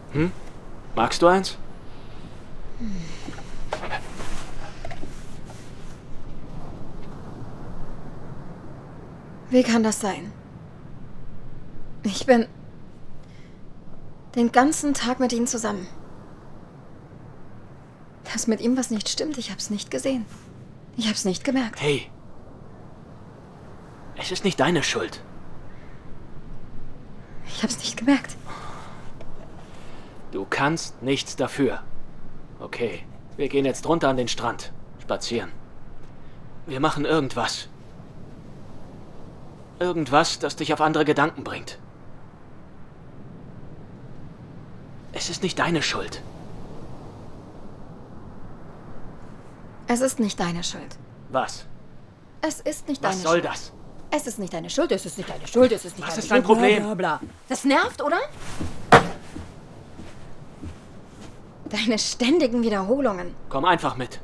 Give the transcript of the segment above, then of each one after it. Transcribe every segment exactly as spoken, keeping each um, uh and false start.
Hm? Magst du eins? Wie kann das sein? Ich bin den ganzen Tag mit ihm zusammen. Dass mit ihm was nicht stimmt, ich hab's nicht gesehen. Ich hab's nicht gemerkt. Hey. Es ist nicht deine Schuld. Ich hab's nicht gemerkt. Du kannst nichts dafür. Okay, wir gehen jetzt runter an den Strand. Spazieren. Wir machen irgendwas. Irgendwas, das dich auf andere Gedanken bringt. Es ist nicht deine Schuld. Es ist nicht deine Schuld. Was? Es ist nicht deine Was Schuld. soll das? Es ist nicht deine Schuld, es ist nicht deine Schuld, es ist nicht Was deine ist dein Schuld. Problem? Bla, bla, bla. Das nervt, oder? Deine ständigen Wiederholungen. Komm einfach mit.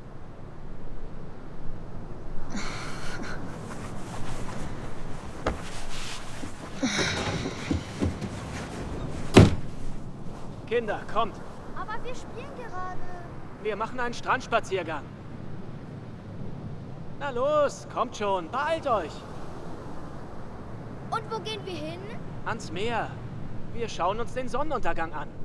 Kinder, kommt. Aber wir spielen gerade. Wir machen einen Strandspaziergang. Na los, kommt schon, beeilt euch. Und wo gehen wir hin? Ans Meer. Wir schauen uns den Sonnenuntergang an.